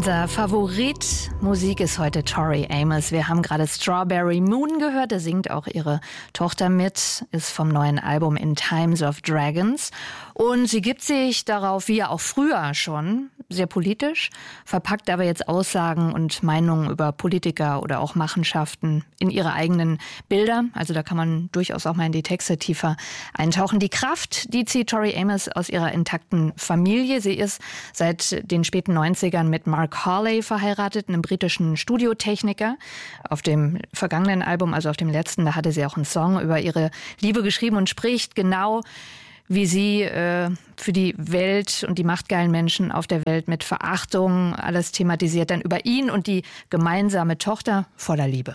Unser Favorit-Musik ist heute Tori Amos. Wir haben gerade Strawberry Moon gehört, da singt auch ihre Tochter mit, ist vom neuen Album In Times of Dragons. Und sie gibt sich darauf, wie ja auch früher schon, sehr politisch, verpackt aber jetzt Aussagen und Meinungen über Politiker oder auch Machenschaften in ihre eigenen Bilder. Also da kann man durchaus auch mal in die Texte tiefer eintauchen. Die Kraft, die zieht Tori Amos aus ihrer intakten Familie. Sie ist seit den späten 90ern mit Mark Hawley verheiratet, einem britischen Studiotechniker. Auf dem vergangenen Album, also auf dem letzten, da hatte sie auch einen Song über ihre Liebe geschrieben und spricht genau, wie sie für die Welt und die machtgeilen Menschen auf der Welt mit Verachtung alles thematisiert, dann über ihn und die gemeinsame Tochter voller Liebe.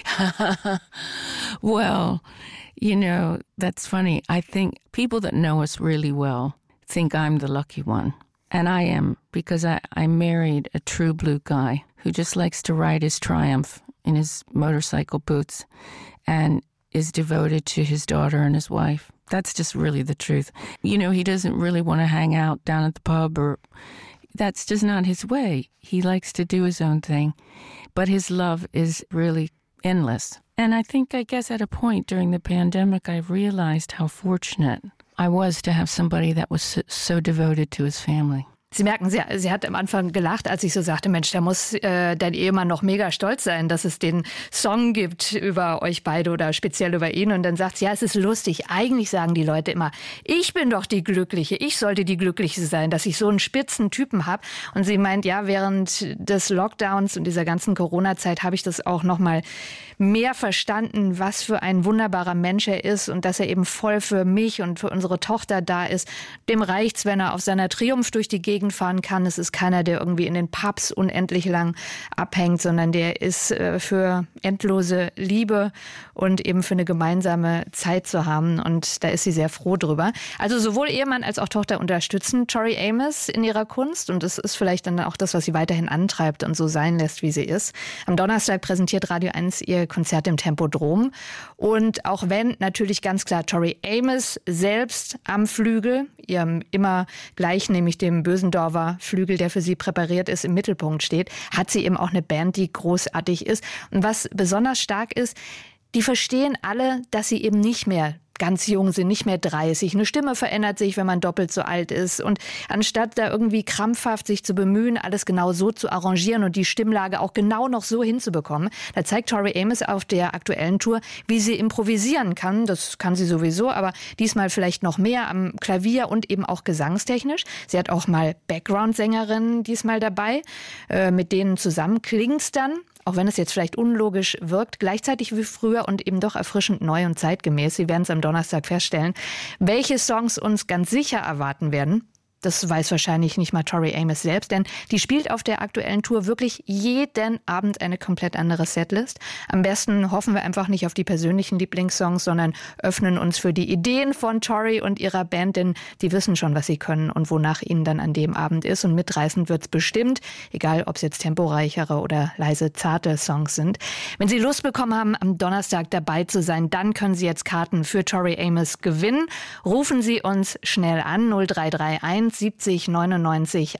Well, you know, that's funny. I think people that know us really well think I'm the lucky one. And I am, because I married a true blue guy who just likes to ride his Triumph in his motorcycle boots and is devoted to his daughter and his wife. That's just really the truth. You know, he doesn't really want to hang out down at the pub, or that's just not his way. He likes to do his own thing, but his love is really endless. And I guess at a point during the pandemic, I realized how fortunate I was to have somebody that was so devoted to his family. Sie merken, sie hat am Anfang gelacht, als ich so sagte, Mensch, da muss dein Ehemann noch mega stolz sein, dass es den Song gibt über euch beide oder speziell über ihn. Und dann sagt sie, ja, es ist lustig. Eigentlich sagen die Leute immer, ich bin doch die Glückliche. Ich sollte die Glückliche sein, dass ich so einen spitzen Typen habe. Und sie meint, ja, während des Lockdowns und dieser ganzen Corona-Zeit habe ich das auch noch mal mehr verstanden, was für ein wunderbarer Mensch er ist und dass er eben voll für mich und für unsere Tochter da ist. Dem reicht's, wenn er auf seiner Triumph durch die Gegend fahren kann. Es ist keiner, der irgendwie in den Pubs unendlich lang abhängt, sondern der ist für endlose Liebe und eben für eine gemeinsame Zeit zu haben. Und da ist sie sehr froh drüber. Also sowohl Ehemann als auch Tochter unterstützen Tori Amos in ihrer Kunst. Und das ist vielleicht dann auch das, was sie weiterhin antreibt und so sein lässt, wie sie ist. Am Donnerstag präsentiert Radio 1 ihr Konzert im Tempodrom. Und auch wenn natürlich ganz klar Tori Amos selbst am Flügel, ihrem immer gleich, nämlich dem Bösendorfer Flügel, der für sie präpariert ist, im Mittelpunkt steht, hat sie eben auch eine Band, die großartig ist. Und was besonders stark ist, die verstehen alle, dass sie eben nicht mehr ganz jung sind, nicht mehr 30. Eine Stimme verändert sich, wenn man doppelt so alt ist. Und anstatt da irgendwie krampfhaft sich zu bemühen, alles genau so zu arrangieren und die Stimmlage auch genau noch so hinzubekommen, da zeigt Tori Amos auf der aktuellen Tour, wie sie improvisieren kann. Das kann sie sowieso, aber diesmal vielleicht noch mehr am Klavier und eben auch gesangstechnisch. Sie hat auch mal Background-Sängerinnen diesmal dabei. Mit denen zusammen klingt's dann, auch wenn es jetzt vielleicht unlogisch wirkt, gleichzeitig wie früher und eben doch erfrischend neu und zeitgemäß. Sie werden es am Donnerstag feststellen. Welche Songs uns ganz sicher erwarten werden, das weiß wahrscheinlich nicht mal Tori Amos selbst, denn die spielt auf der aktuellen Tour wirklich jeden Abend eine komplett andere Setlist. Am besten hoffen wir einfach nicht auf die persönlichen Lieblingssongs, sondern öffnen uns für die Ideen von Tori und ihrer Band, denn die wissen schon, was sie können und wonach ihnen dann an dem Abend ist. Und mitreißend wird's bestimmt, egal ob es jetzt temporeichere oder leise, zarte Songs sind. Wenn Sie Lust bekommen haben, am Donnerstag dabei zu sein, dann können Sie jetzt Karten für Tori Amos gewinnen. Rufen Sie uns schnell an, 0331 70 99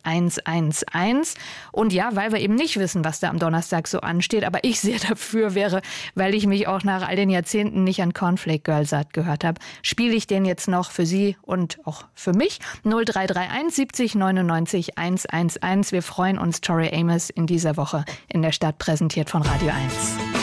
111. Und ja, weil wir eben nicht wissen, was da am Donnerstag so ansteht, aber ich sehr dafür wäre, weil ich mich auch nach all den Jahrzehnten nicht an Cornflake Girl satt gehört habe, spiele ich den jetzt noch für Sie und auch für mich. 0331 70 99 111. Wir freuen uns, Tori Amos in dieser Woche in der Stadt präsentiert von Radio 1.